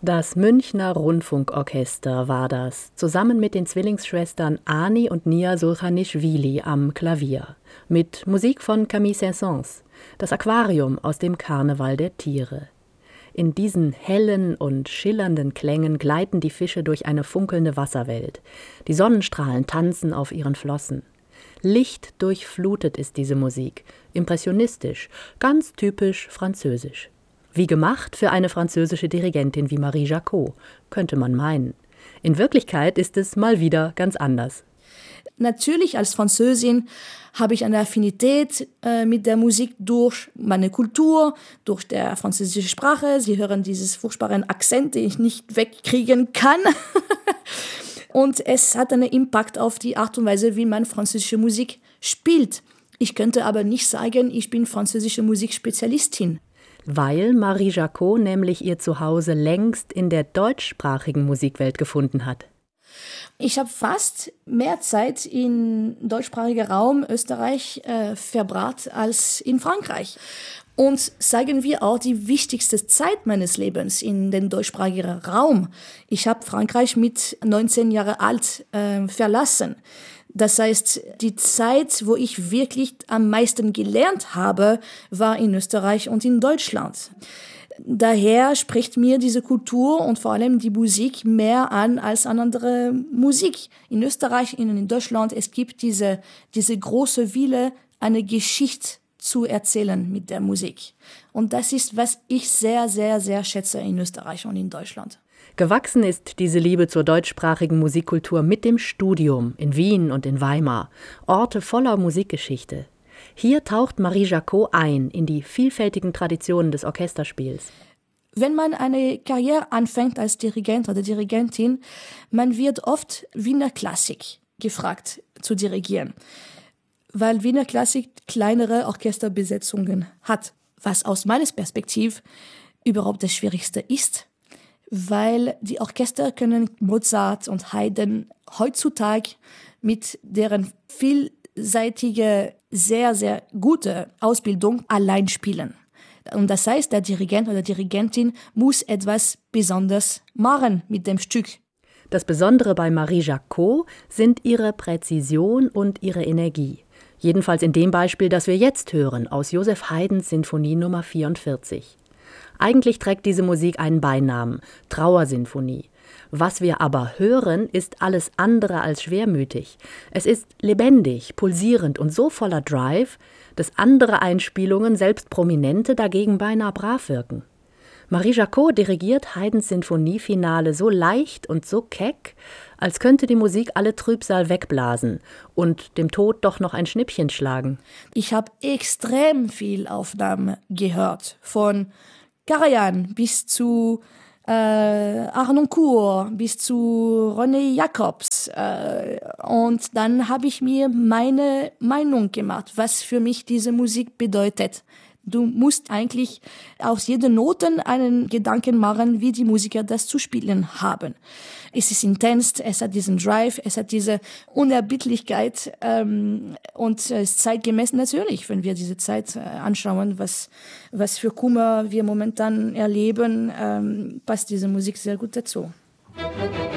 Das Münchner Rundfunkorchester war das, zusammen mit den Zwillingsschwestern Ani und Nia Sulchanischwili am Klavier. Mit Musik von Camille Saint-Saëns, das Aquarium aus dem Karneval der Tiere. In diesen hellen und schillernden Klängen gleiten die Fische durch eine funkelnde Wasserwelt. Die Sonnenstrahlen tanzen auf ihren Flossen. Lichtdurchflutet ist diese Musik, impressionistisch, ganz typisch französisch. Wie gemacht für eine französische Dirigentin wie Marie Jacot, könnte man meinen. In Wirklichkeit ist es mal wieder ganz anders. Natürlich als Französin habe ich eine Affinität mit der Musik durch meine Kultur, durch die französische Sprache. Sie hören dieses furchtbaren Akzent, den ich nicht wegkriegen kann. Und es hat einen Impact auf die Art und Weise, wie man französische Musik spielt. Ich könnte aber nicht sagen, ich bin französische Musikspezialistin. Weil Marie Jacot nämlich ihr Zuhause längst in der deutschsprachigen Musikwelt gefunden hat. Ich habe fast mehr Zeit im deutschsprachigen Raum Österreich verbracht als in Frankreich. Und sagen wir auch die wichtigste Zeit meines Lebens in den deutschsprachigen Raum. Ich habe Frankreich mit 19 Jahren alt verlassen. Das heißt, die Zeit, wo ich wirklich am meisten gelernt habe, war in Österreich und in Deutschland. Daher spricht mir diese Kultur und vor allem die Musik mehr an als an andere Musik. In Österreich und in Deutschland, es gibt diese große Wille, eine Geschichte zu erzählen mit der Musik. Und das ist, was ich sehr, sehr, sehr schätze in Österreich und in Deutschland. Gewachsen ist diese Liebe zur deutschsprachigen Musikkultur mit dem Studium in Wien und in Weimar, Orte voller Musikgeschichte. Hier taucht Marie Jacot ein in die vielfältigen Traditionen des Orchesterspiels. Wenn man eine Karriere anfängt als Dirigent oder Dirigentin, man wird oft Wiener Klassik gefragt zu dirigieren, weil Wiener Klassik kleinere Orchesterbesetzungen hat, was aus meiner Perspektive überhaupt das Schwierigste ist, weil die Orchester können Mozart und Haydn heutzutage mit deren vielseitige, sehr, sehr gute Ausbildung allein spielen. Und das heißt, der Dirigent oder Dirigentin muss etwas Besonderes machen mit dem Stück. Das Besondere bei Marie Jacot sind ihre Präzision und ihre Energie. Jedenfalls in dem Beispiel, das wir jetzt hören, aus Joseph Haydns Sinfonie Nummer 44. Eigentlich trägt diese Musik einen Beinamen, Trauersinfonie. Was wir aber hören, ist alles andere als schwermütig. Es ist lebendig, pulsierend und so voller Drive, dass andere Einspielungen, selbst prominente, dagegen beinahe brav wirken. Marie Jacot dirigiert Haydns Sinfoniefinale so leicht und so keck, als könnte die Musik alle Trübsal wegblasen und dem Tod doch noch ein Schnippchen schlagen. Ich habe extrem viel Aufnahmen gehört, von Karajan bis zu Arnoncourt, bis zu René Jacobs. Und dann habe ich mir meine Meinung gemacht, was für mich diese Musik bedeutet. Du musst eigentlich aus jeder Noten einen Gedanken machen, wie die Musiker das zu spielen haben. Es ist intens, es hat diesen Drive, es hat diese Unerbittlichkeit und es ist zeitgemäß natürlich, wenn wir diese Zeit anschauen, was für Kummer wir momentan erleben, passt diese Musik sehr gut dazu.